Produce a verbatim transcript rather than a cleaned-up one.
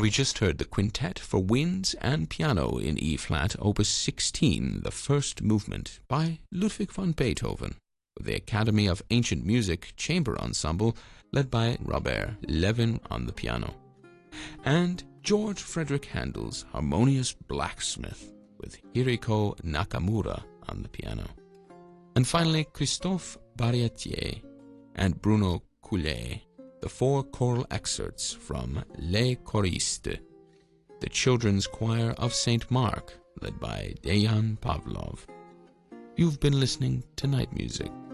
We just heard the Quintet for Winds and Piano in E-flat, Opus sixteen, the first movement, by Ludwig van Beethoven, with the Academy of Ancient Music Chamber Ensemble, led by Robert Levin on the piano, and George Frederick Handel's Harmonious Blacksmith, with Hiriko Nakamura on the piano. And finally, Christophe Barretier and Bruno Coulet, the four choral excerpts from Les Choristes, the children's choir of Saint Mark, led by Dejan Pavlov. You've been listening to Night Music.